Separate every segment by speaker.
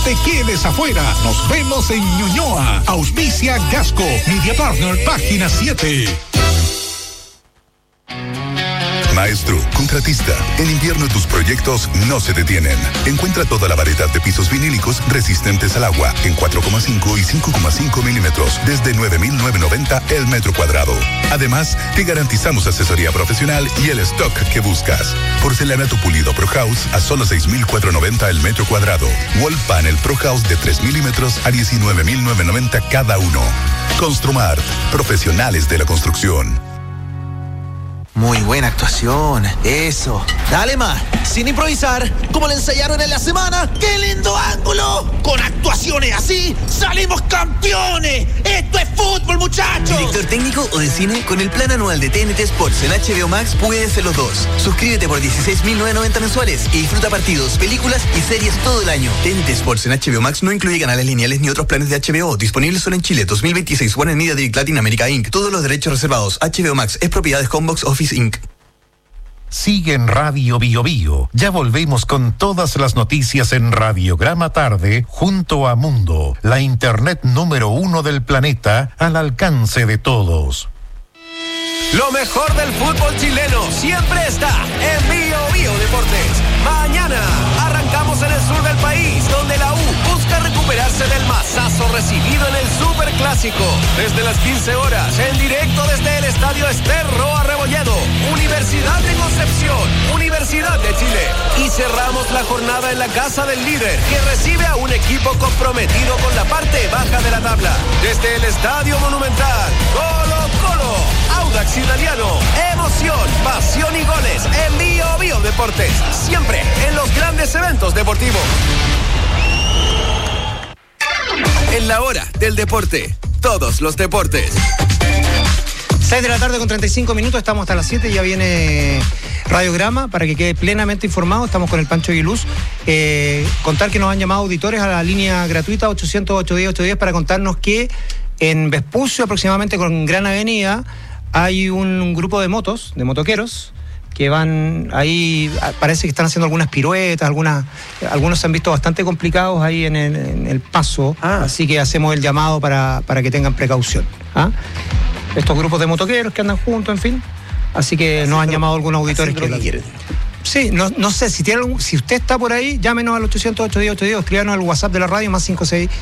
Speaker 1: te quedes afuera. Nos vemos en Ñuñoa. Auspicia Gasco, Media Partner, página 7.
Speaker 2: Maestro, contratista, en invierno tus proyectos no se detienen. Encuentra toda la variedad de pisos vinílicos resistentes al agua en 4,5 y 5,5 milímetros desde 9.990 el metro cuadrado. Además, te garantizamos asesoría profesional y el stock que buscas. Porcelanato pulido Pro House a solo 6.490 el metro cuadrado. Wall Panel Pro House de 3 milímetros a 19.990 cada uno. Construmart, profesionales de la construcción.
Speaker 3: Muy buena actuación, eso. Dale más, sin improvisar, como le ensayaron en la semana. ¡Qué lindo ángulo! Con actuaciones así, salimos campeones. ¡Esto es fútbol, muchachos!
Speaker 4: ¿Director técnico o de cine? Con el plan anual de TNT Sports en HBO Max puedes ser los dos. Suscríbete por 16.990 mensuales y disfruta partidos, películas y series todo el año. TNT Sports en HBO Max no incluye canales lineales ni otros planes de HBO. Disponibles solo en Chile. 2026. Warner Media Direct Latinoamérica Inc. Todos los derechos reservados. HBO Max es propiedad de Homebox Office Inc.
Speaker 5: Sigue en Radio Bio Bio. Ya volvemos con todas las noticias en Radiograma Tarde junto a Mundo, la internet número 1 del planeta al alcance de todos.
Speaker 6: Lo mejor del fútbol chileno siempre está en Bio Bio Deportes. Mañana arrancamos en el sur del país, donde la U busca recuperarse del mazazo recibido en el Superclásico. Desde las 15 horas, en directo desde el Estadio Ester Roa Rebolledo, Universidad de Concepción, Universidad de Chile. Y cerramos la jornada en la casa del líder, que recibe a un equipo comprometido con la parte baja de la tabla. Desde el Estadio Monumental, Colo-Colo, Audax Italiano, emoción, pasión y goles en Bio Bio Deportes. Siempre en los grandes eventos deportivos. En la hora del deporte, todos los deportes.
Speaker 7: 6 de la tarde con 35 minutos, estamos hasta las 7, ya viene Radiograma para que quede plenamente informado. Estamos con el Pancho Aguiluz. Contar que nos han llamado auditores a la línea gratuita 800-810-810 para contarnos que en Vespucio, aproximadamente con Gran Avenida, hay un grupo de motos, de motoqueros, que van ahí, parece que están haciendo algunas piruetas, algunos se han visto bastante complicados ahí en el paso, así que hacemos el llamado para que tengan precaución. Estos grupos de motoqueros que andan juntos, en fin, así que nos han llamado algunos auditores que quieren. Sí, no sé, si usted está por ahí, llámenos al 800-810-810, escríbanos al WhatsApp de la radio, más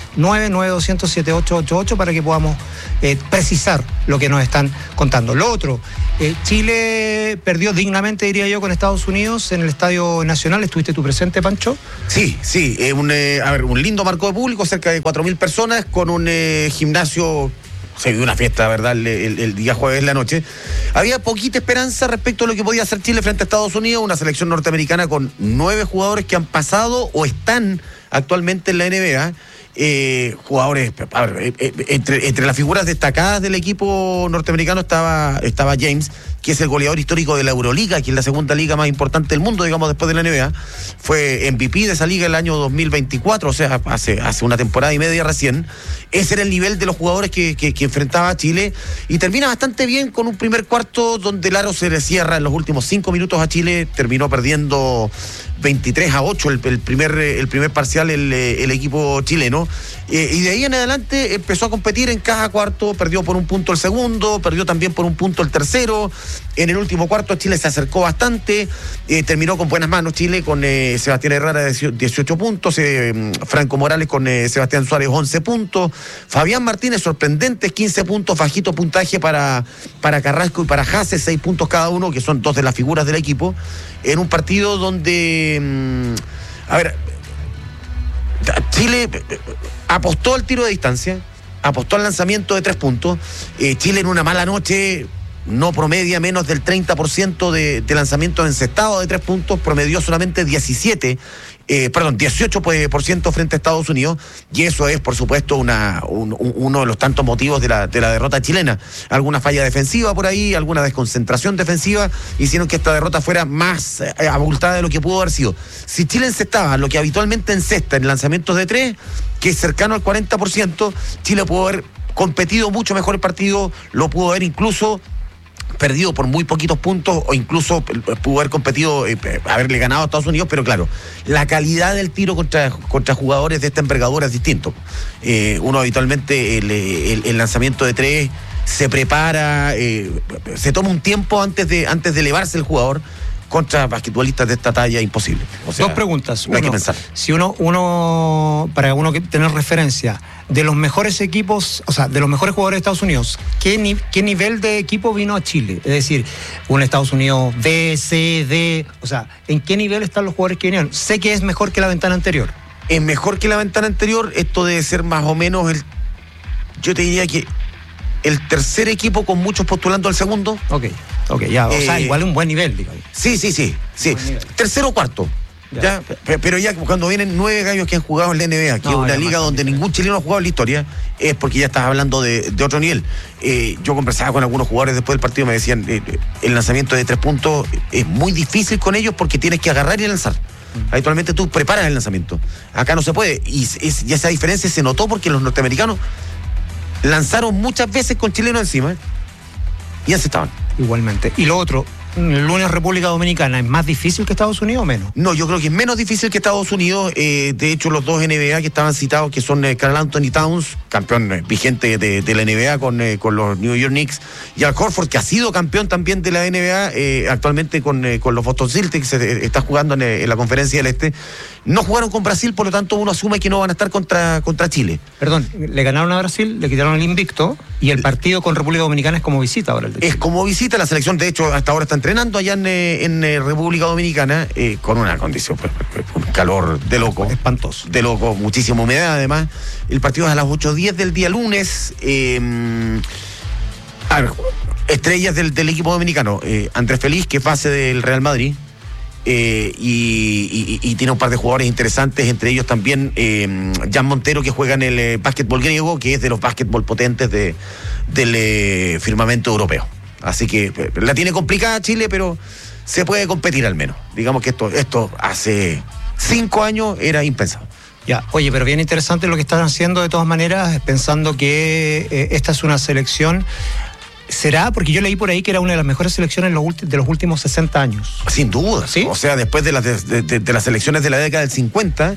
Speaker 7: 569-9200-7888 para que podamos precisar lo que nos están contando. Lo otro, Chile perdió dignamente, diría yo, con Estados Unidos en el Estadio Nacional. ¿Estuviste tú presente, Pancho?
Speaker 8: Sí, un lindo marco de público, cerca de 4.000 personas, con un gimnasio. Se vivió una fiesta, ¿verdad? El día jueves en la noche. Había poquita esperanza respecto a lo que podía hacer Chile frente a Estados Unidos, una selección norteamericana con 9 jugadores que han pasado o están actualmente en la NBA. Jugadores, entre las figuras destacadas del equipo norteamericano estaba James, que es el goleador histórico de la Euroliga, que es la segunda liga más importante del mundo, digamos, después de la NBA. Fue MVP de esa liga el año 2024, o sea, hace una temporada y media recién. Ese era el nivel de los jugadores que enfrentaba a Chile, y termina bastante bien con un primer cuarto donde el aro se le cierra en los últimos 5 minutos a Chile. Terminó perdiendo 23-8 el primer parcial el equipo chileno, y de ahí en adelante empezó a competir en cada cuarto. Perdió por un punto el segundo, perdió también por un punto el tercero. En el último cuarto Chile se acercó bastante, terminó con buenas manos Chile, con Sebastián Herrera 18 puntos, Franco Morales con Sebastián Suárez 11 puntos, Fabián Martínez sorprendentes 15 puntos, bajito puntaje para Carrasco y para Jase, 6 puntos cada uno, que son dos de las figuras del equipo, en un partido donde Chile apostó al tiro de distancia, apostó al lanzamiento de 3 puntos. Chile en una mala noche no promedia menos del 30% de lanzamientos encestados de 3 puntos, promedió solamente 18% frente a Estados Unidos, y eso es, por supuesto, uno de los tantos motivos de la derrota chilena. Alguna falla defensiva por ahí, alguna desconcentración defensiva, hicieron que esta derrota fuera más abultada de lo que pudo haber sido. Si Chile encestaba lo que habitualmente encesta en lanzamientos de 3, que es cercano al 40%, Chile pudo haber competido mucho mejor el partido, lo pudo haber incluso perdido por muy poquitos puntos o incluso pudo haber competido, haberle ganado a Estados Unidos, pero claro, la calidad del tiro contra jugadores de esta envergadura es distinto. Uno habitualmente el lanzamiento de tres se prepara, se toma un tiempo antes de elevarse el jugador. Contra basquetbolistas de esta talla, imposible. O sea,
Speaker 7: dos preguntas.
Speaker 8: Hay que pensar.
Speaker 7: Si uno para uno que tener referencia de los mejores equipos, o sea, de los mejores jugadores de Estados Unidos, ¿qué nivel de equipo vino a Chile? Es decir, un Estados Unidos B, C, D, o sea, ¿en qué nivel están los jugadores que vinieron? Sé que es mejor que la ventana anterior.
Speaker 8: Es mejor que la ventana anterior. Esto debe ser más o menos yo te diría que el tercer equipo con muchos postulando al segundo.
Speaker 7: Ok, ya, o sea, igual un buen nivel, digo.
Speaker 8: Sí. Tercero o cuarto. Ya, pero ya cuando vienen 9 gallos que han jugado en la NBA, que es una liga donde ningún chileno ha jugado en la historia, es porque ya estás hablando de otro nivel. Yo conversaba con algunos jugadores después del partido, me decían, el lanzamiento de 3 puntos es muy difícil con ellos porque tienes que agarrar y lanzar. Habitualmente tú preparas el lanzamiento. Acá no se puede. Y esa diferencia se notó porque los norteamericanos lanzaron muchas veces con chilenos encima y aceptaban.
Speaker 7: Igualmente. Y lo otro, el lunes República Dominicana, ¿es más difícil que Estados Unidos o menos?
Speaker 8: No, yo creo que es menos difícil que Estados Unidos. De hecho, los dos NBA que estaban citados, que son Karl Anthony Towns, campeón vigente de la NBA con los New York Knicks, y Al Horford, que ha sido campeón también de la NBA, actualmente con los Boston Celtics, está jugando en la Conferencia del Este. No jugaron con Brasil, por lo tanto uno asume que no van a estar contra Chile.
Speaker 7: Perdón, le ganaron a Brasil, le quitaron el invicto, y el partido con República Dominicana es como visita ahora.
Speaker 8: Es como visita, la selección de hecho hasta ahora está entrenando allá en República Dominicana, con una condición, un calor de loco.
Speaker 7: Espantoso.
Speaker 8: De loco, muchísima humedad además. El partido es a las 8:10 del día lunes. Estrellas del equipo dominicano, Andrés Feliz, que es base del Real Madrid. Y tiene un par de jugadores interesantes, entre ellos también Jan Montero, que juega en el básquetbol griego, que es de los básquetbol potentes del firmamento europeo. Así que la tiene complicada Chile, pero se puede competir al menos. Digamos que esto hace 5 años era impensado.
Speaker 7: Ya, oye, pero bien interesante lo que están haciendo de todas maneras, pensando que esta es una selección. ¿Será? Porque yo leí por ahí que era una de las mejores selecciones de los últimos 60 años.
Speaker 8: Sin duda. ¿Sí? O sea, después de las selecciones de la década del 50,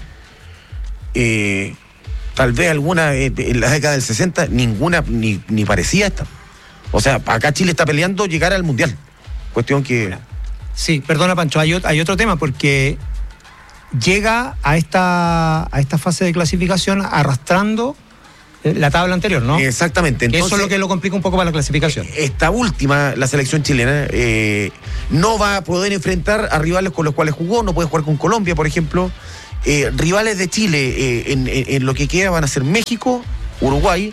Speaker 8: tal vez alguna en la década del 60, ninguna ni parecía esta. O sea, acá Chile está peleando llegar al Mundial. Cuestión que...
Speaker 7: Sí, perdona Pancho, hay otro tema, porque llega a esta fase de clasificación arrastrando la tabla anterior, ¿no?
Speaker 8: Exactamente.
Speaker 7: Entonces, eso es lo que lo complica un poco para la clasificación.
Speaker 8: Esta última, la selección chilena, no va a poder enfrentar a rivales con los cuales jugó, no puede jugar con Colombia, por ejemplo. Rivales de Chile en lo que queda van a ser México, Uruguay,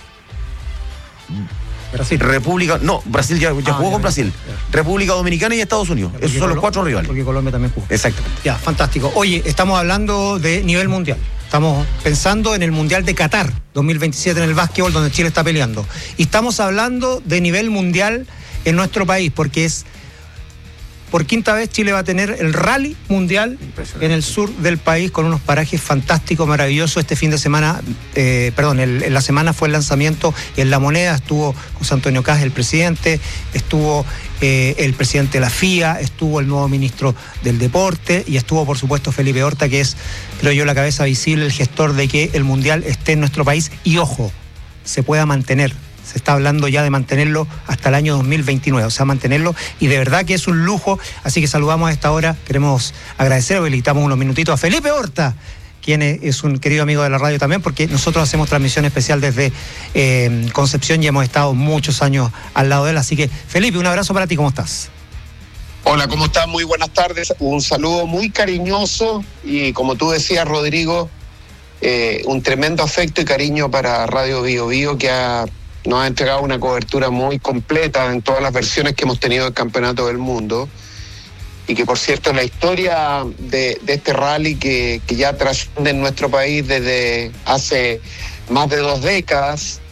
Speaker 7: Brasil.
Speaker 8: Brasil ya jugó con Brasil. Ya. República Dominicana y Estados Unidos. Esos son los 4 rivales.
Speaker 7: Porque Colombia también jugó.
Speaker 8: Exactamente.
Speaker 7: Ya, fantástico. Oye, estamos hablando de nivel mundial. Estamos pensando en el Mundial de Qatar 2027 en el básquetbol, donde Chile está peleando. Y estamos hablando de nivel mundial en nuestro país, porque es por quinta vez Chile va a tener el rally mundial en el sur del país, con unos parajes fantásticos, maravillosos. Este fin de semana, en la semana fue el lanzamiento en La Moneda, estuvo José Antonio Caz, el presidente, estuvo el presidente de la FIA, estuvo el nuevo ministro del Deporte y estuvo, por supuesto, Felipe Horta, que es, creo yo, la cabeza visible, el gestor de que el mundial esté en nuestro país y, ojo, se pueda mantener. Se está hablando ya de mantenerlo hasta el año 2029, o sea, mantenerlo, y de verdad que es un lujo. Así que saludamos a esta hora, queremos agradecer, habilitamos unos minutitos a Felipe Horta, quien es un querido amigo de la radio también, porque nosotros hacemos transmisión especial desde Concepción y hemos estado muchos años al lado de él. Así que, Felipe, un abrazo para ti, ¿cómo estás?
Speaker 9: Hola, ¿cómo estás? Muy buenas tardes. Un saludo muy cariñoso y, como tú decías, Rodrigo, un tremendo afecto y cariño para Radio Bio Bio, que nos ha entregado una cobertura muy completa en todas las versiones que hemos tenido del Campeonato del Mundo. Y que, por cierto, la historia de este rally que ya trasciende en nuestro país desde hace más de 2 décadas,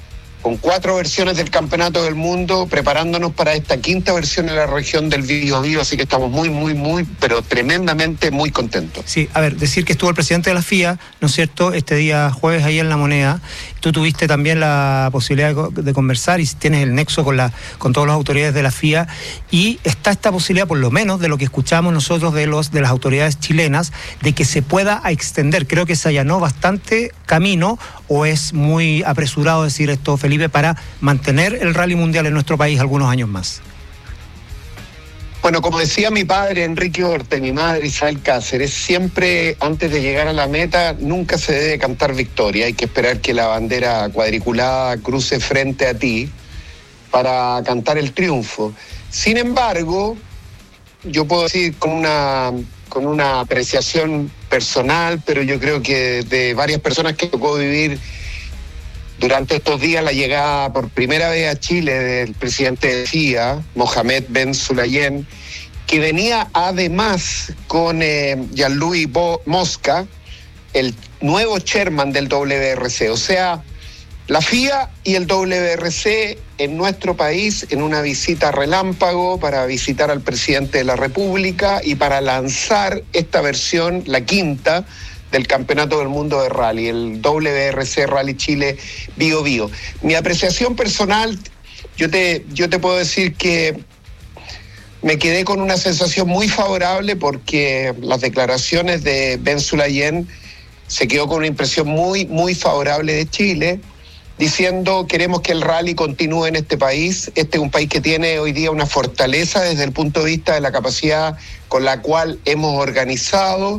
Speaker 9: con 4 versiones del Campeonato del Mundo, preparándonos para esta 5ª versión en la región del Biobío, así que estamos muy, pero tremendamente muy contentos.
Speaker 7: Sí, a ver, decir que estuvo el presidente de la FIA, ¿no es cierto?, este día jueves ahí en La Moneda. Tú tuviste también la posibilidad de conversar y tienes el nexo con todas las autoridades de la FIA, y está esta posibilidad, por lo menos de lo que escuchamos nosotros de las autoridades chilenas, de que se pueda extender. Creo que se allanó bastante camino, o es muy apresurado decir esto, Felipe, para mantener el rally mundial en nuestro país algunos años más.
Speaker 9: Bueno, como decía mi padre Enrique Orte, mi madre Isabel Cáceres, siempre antes de llegar a la meta nunca se debe cantar victoria, hay que esperar que la bandera cuadriculada cruce frente a ti para cantar el triunfo. Sin embargo, yo puedo decir con una apreciación personal, pero yo creo que de varias personas que tocó vivir durante estos días la llegada por primera vez a Chile del presidente de FIA, Mohamed Ben Sulayem, que venía además con Jean-Louis Mosca, el nuevo chairman del WRC. O sea, la FIA y el WRC en nuestro país en una visita relámpago para visitar al presidente de la República y para lanzar esta versión, la 5ª, del Campeonato del Mundo de Rally, el WRC Rally Chile Biobío. Mi apreciación personal, yo te puedo decir que me quedé con una sensación muy favorable porque las declaraciones de Ben Sulayem se quedó con una impresión muy favorable de Chile, diciendo queremos que el rally continúe en este país. Este es un país que tiene hoy día una fortaleza desde el punto de vista de la capacidad con la cual hemos organizado,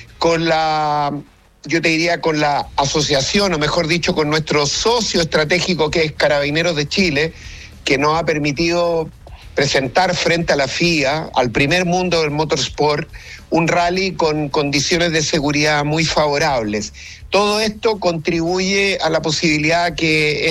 Speaker 9: yo te diría con la asociación, o mejor dicho, con nuestro socio estratégico que es Carabineros de Chile, que nos ha permitido presentar frente a la FIA, al primer mundo del motorsport, un rally con condiciones de seguridad muy favorables. Todo esto contribuye a la posibilidad que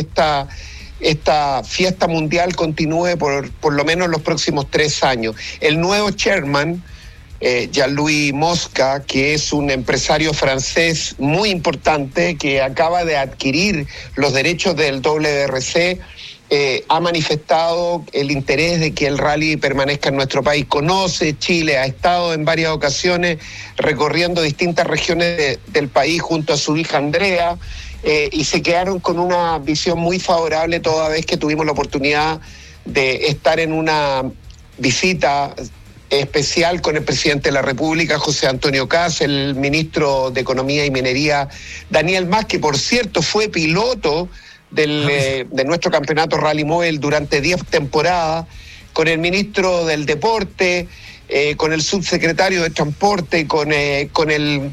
Speaker 9: esta fiesta mundial continúe por lo menos los próximos 3 años. El nuevo chairman, Jean-Louis Mosca, que es un empresario francés muy importante que acaba de adquirir los derechos del WRC, ha manifestado el interés de que el rally permanezca en nuestro país. Conoce Chile, ha estado en varias ocasiones recorriendo distintas regiones del país junto a su hija Andrea, y se quedaron con una visión muy favorable toda vez que tuvimos la oportunidad de estar en una visita especial con el presidente de la República, José Antonio Kast, el ministro de Economía y Minería, Daniel Mas, que por cierto fue piloto de nuestro campeonato Rally Móvil durante 10 temporadas, con el ministro del Deporte, con el subsecretario de Transporte, con el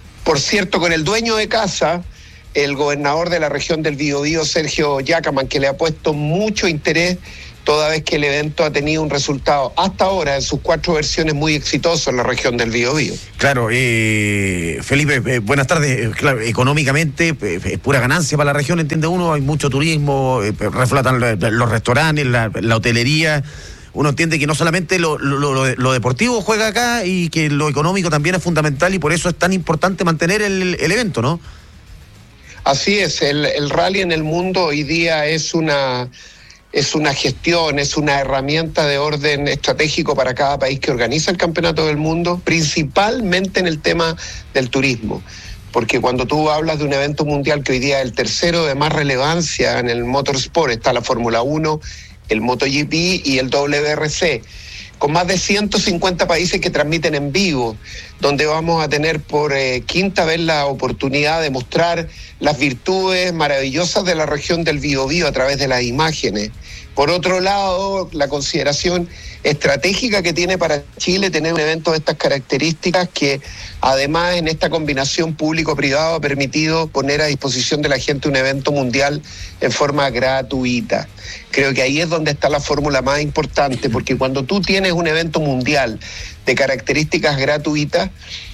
Speaker 9: dueño de casa, el gobernador de la región del Biobío, Sergio Yacaman, que le ha puesto mucho interés toda vez que el evento ha tenido un resultado hasta ahora en sus 4 versiones muy exitoso en la región del Biobío.
Speaker 8: Claro, Felipe, buenas tardes. Claro, económicamente es pura ganancia para la región, entiende uno, hay mucho turismo, reflotan los restaurantes, la hotelería. Uno entiende que no solamente lo deportivo juega acá y que lo económico también es fundamental, y por eso es tan importante mantener el evento, ¿no?
Speaker 9: Así es, el rally en el mundo hoy día es una gestión, es una herramienta de orden estratégico para cada país que organiza el Campeonato del Mundo, principalmente en el tema del turismo. Porque cuando tú hablas de un evento mundial que hoy día es el tercero de más relevancia en el motorsport, está la Fórmula 1, el MotoGP y el WRC, con más de 150 países que transmiten en vivo, donde vamos a tener por 5ª vez la oportunidad de mostrar las virtudes maravillosas de la región del Biobío a través de las imágenes. Por otro lado, la consideración estratégica que tiene para Chile tener un evento de estas características, que además en esta combinación público-privado ha permitido poner a disposición de la gente un evento mundial en forma gratuita. Creo que ahí es donde está la fórmula más importante, porque cuando tú tienes un evento mundial de características gratuitas,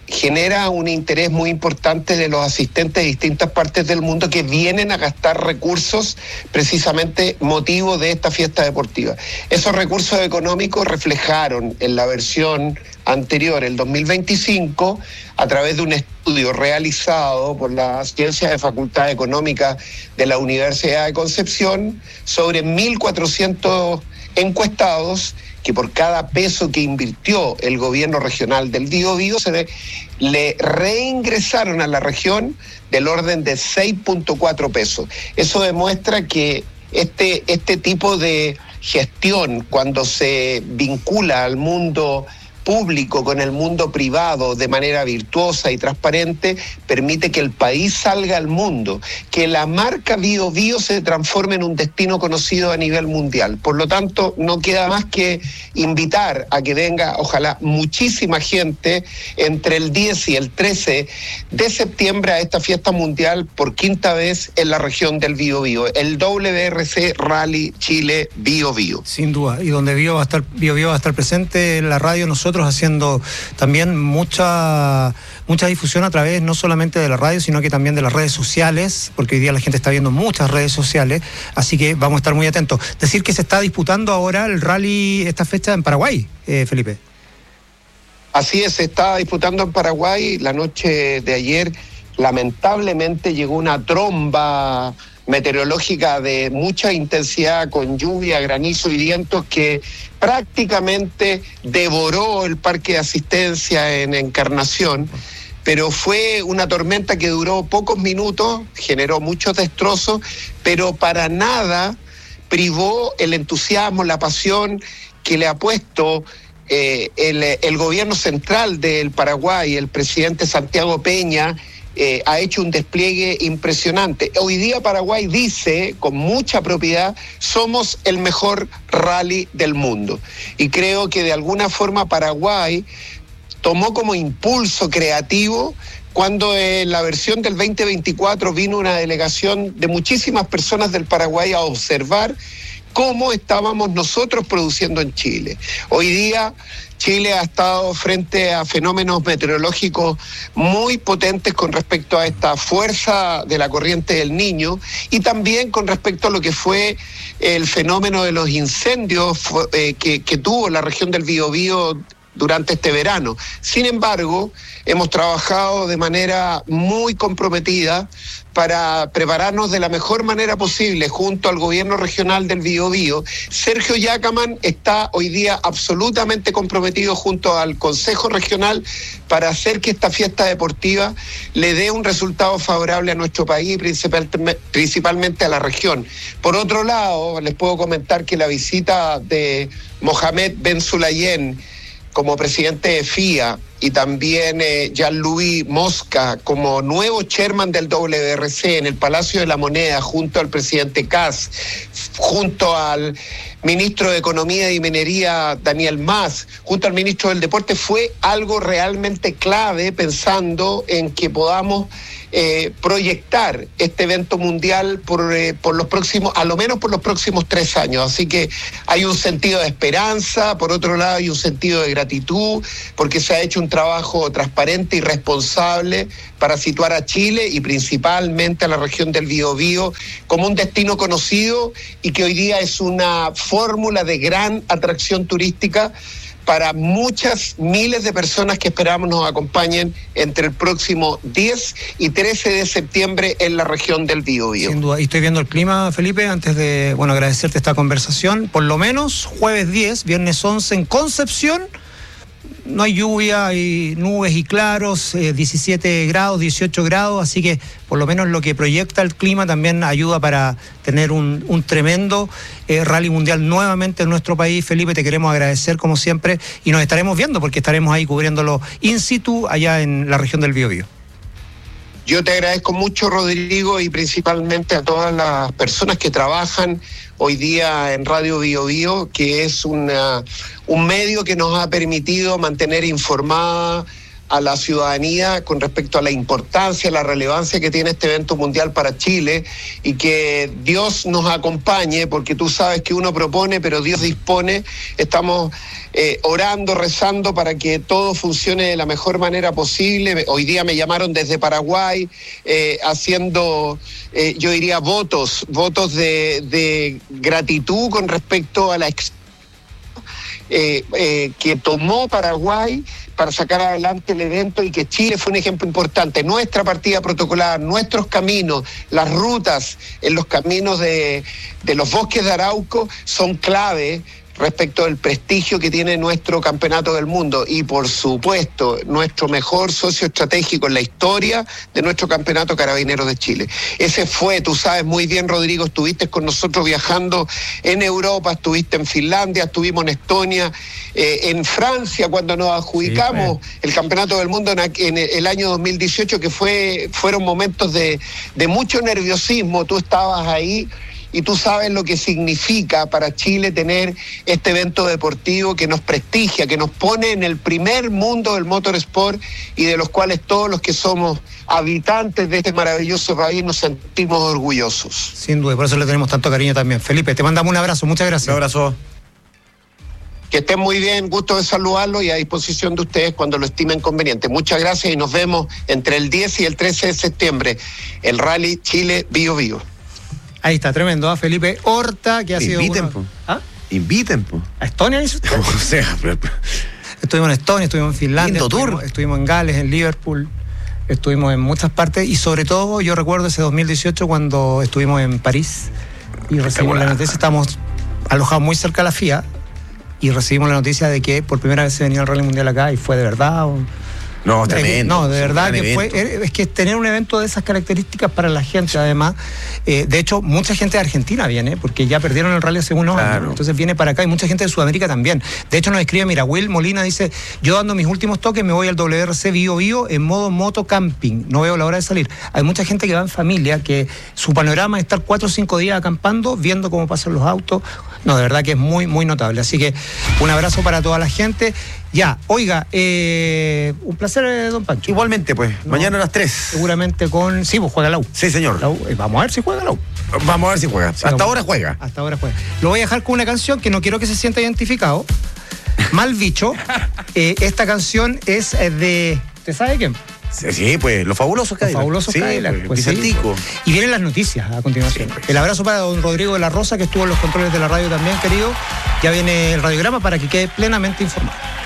Speaker 9: genera un interés muy importante de los asistentes de distintas partes del mundo que vienen a gastar recursos precisamente motivo de esta fiesta deportiva. Esos recursos económicos reflejaron en la versión anterior, el 2025, a través de un estudio realizado por la Ciencia de Facultad Económica de la Universidad de Concepción sobre 1.400 encuestados, que por cada peso que invirtió el gobierno regional del Biobío le reingresaron a la región del orden de 6.4 pesos. Eso demuestra que este tipo de gestión, cuando se vincula al mundo público con el mundo privado de manera virtuosa y transparente, permite que el país salga al mundo, que la marca Biobío se transforme en un destino conocido a nivel mundial. Por lo tanto, no queda más que invitar a que venga, ojalá, muchísima gente entre el 10 y el 13 de septiembre a esta fiesta mundial por quinta vez en la región del Biobío, el WRC Rally Chile Biobío.
Speaker 7: Sin duda, y donde Biobío va a estar presente en la radio, nosotros haciendo también mucha difusión a través no solamente de la radio, sino que también de las redes sociales, porque hoy día la gente está viendo muchas redes sociales, así que vamos a estar muy atentos. Decir que se está disputando ahora el rally, esta fecha en Paraguay, Felipe.
Speaker 9: Así es, se está disputando en Paraguay. La noche de ayer, lamentablemente, llegó una tromba meteorológica de mucha intensidad, con lluvia, granizo y vientos, que prácticamente devoró el parque de asistencia en Encarnación, pero fue una tormenta que duró pocos minutos, generó muchos destrozos, pero para nada privó el entusiasmo, la pasión que le ha puesto el gobierno central del Paraguay, el presidente Santiago Peña. Ha hecho un despliegue impresionante. Hoy día Paraguay dice con mucha propiedad: somos el mejor rally del mundo. Y creo que de alguna forma Paraguay tomó como impulso creativo cuando en la versión del 2024 vino una delegación de muchísimas personas del Paraguay a observar cómo estábamos nosotros produciendo en Chile. Hoy día Chile ha estado frente a fenómenos meteorológicos muy potentes con respecto a esta fuerza de la corriente del Niño, y también con respecto a lo que fue el fenómeno de los incendios que tuvo la región del Biobío durante este verano. Sin embargo, hemos trabajado de manera muy comprometida para prepararnos de la mejor manera posible junto al gobierno regional del Biobío. Sergio Yacaman está hoy día absolutamente comprometido junto al Consejo Regional para hacer que esta fiesta deportiva le dé un resultado favorable a nuestro país, principalmente a la región. Por otro lado, les puedo comentar que la visita de Mohamed Ben Sulayem como presidente de FIA y también Jean-Louis Mosca como nuevo chairman del WRC en el Palacio de la Moneda, junto al presidente Kass, junto al ministro de Economía y Minería Daniel Mas, junto al ministro del Deporte, fue algo realmente clave, pensando en que podamos proyectar este evento mundial por los próximos, a lo menos por los próximos 3 años. Así que hay un sentido de esperanza, por otro lado hay un sentido de gratitud, porque se ha hecho un trabajo transparente y responsable para situar a Chile y principalmente a la región del Biobío como un destino conocido, y que hoy día es una fórmula de gran atracción turística para muchas miles de personas que esperamos nos acompañen entre el próximo 10 y 13 de septiembre en la región del Biobío.
Speaker 7: Sin duda, y estoy viendo el clima, Felipe, antes de agradecerte esta conversación. Por lo menos jueves 10, viernes 11 en Concepción, no hay lluvia, hay nubes y claros, 17 grados, 18 grados, así que por lo menos lo que proyecta el clima también ayuda para tener un tremendo rally mundial nuevamente en nuestro país. Felipe, te queremos agradecer como siempre y nos estaremos viendo porque estaremos ahí cubriéndolo in situ allá en la región del Biobío.
Speaker 9: Yo te agradezco mucho, Rodrigo, y principalmente a todas las personas que trabajan hoy día en Radio Biobío, que es un medio que nos ha permitido mantener informada a la ciudadanía con respecto a la importancia, la relevancia que tiene este evento mundial para Chile, y que Dios nos acompañe, porque tú sabes que uno propone, pero Dios dispone. Estamos orando, rezando para que todo funcione de la mejor manera posible. Hoy día me llamaron desde Paraguay haciendo, yo diría, votos de gratitud con respecto a la que tomó Paraguay para sacar adelante el evento, y que Chile fue un ejemplo importante. Nuestra partida protocolar, nuestros caminos, las rutas en los caminos de los bosques de Arauco son clave respecto del prestigio que tiene nuestro campeonato del mundo, y por supuesto nuestro mejor socio estratégico en la historia de nuestro campeonato Carabineros de Chile. Ese fue, tú sabes muy bien, Rodrigo, estuviste con nosotros viajando en Europa, estuviste en Finlandia, estuvimos en Estonia, en Francia cuando nos adjudicamos el campeonato del mundo en el año 2018, que fueron momentos de mucho nerviosismo. Tú estabas ahí y tú sabes lo que significa para Chile tener este evento deportivo que nos prestigia, que nos pone en el primer mundo del motorsport, y de los cuales todos los que somos habitantes de este maravilloso país nos sentimos orgullosos.
Speaker 7: Sin duda, por eso le tenemos tanto cariño también. Felipe, te mandamos un abrazo, muchas gracias.
Speaker 8: Un abrazo.
Speaker 9: Que estén muy bien, gusto de saludarlos y a disposición de ustedes cuando lo estimen conveniente. Muchas gracias y nos vemos entre el 10 y el 13 de septiembre, el Rally Chile Bio Bio.
Speaker 7: Ahí está, tremendo, ¿eh? Felipe Horta, que ha sido
Speaker 8: Inviten,
Speaker 7: uno... ¿Ah?
Speaker 8: Inviten, po.
Speaker 7: ¿A Estonia dice usted?
Speaker 8: O sea,
Speaker 7: Estuvimos en Estonia, estuvimos en Finlandia, estuvimos en Gales, en Liverpool, estuvimos en muchas partes, y sobre todo yo recuerdo ese 2018 cuando estuvimos en París y recibimos la noticia, estábamos alojados muy cerca de la FIA, y recibimos la noticia de que por primera vez se venía el Rally Mundial acá, y fue de verdad...
Speaker 8: No, tremendo.
Speaker 7: No, de verdad que fue. Es que tener un evento de esas características para la gente, además. De hecho, mucha gente de Argentina viene, porque ya perdieron el rally hace unos años. Entonces viene para acá, y mucha gente de Sudamérica también. De hecho, nos escribe, mira, Will Molina dice: yo dando mis últimos toques me voy al WRC Bio Bio en modo moto camping. No veo la hora de salir. Hay mucha gente que va en familia, que su panorama es estar 4 o 5 días acampando, viendo cómo pasan los autos. No, de verdad que es muy, muy notable. Así que un abrazo para toda la gente. Ya, oiga, un placer, don Pancho.
Speaker 8: Igualmente, pues, mañana a las 3.
Speaker 7: Seguramente con... Sí, pues juega la U.
Speaker 8: Sí, señor.
Speaker 7: La U, vamos a ver si juega la U.
Speaker 8: Vamos a ver si juega. Sí, hasta ahora juega.
Speaker 7: Hasta ahora juega. Lo voy a dejar con una canción que no quiero que se sienta identificado. Mal Bicho. Esta canción es de... ¿Usted sabe quién?
Speaker 8: Sí, pues, los fabulosos Cadillac.
Speaker 7: Los fabulosos Cadillac. Pues, sí. Y vienen las noticias a continuación. Sí, pues. El abrazo para don Rodrigo de la Rosa, que estuvo en los controles de la radio también, querido. Ya viene el radiograma para que quede plenamente informado.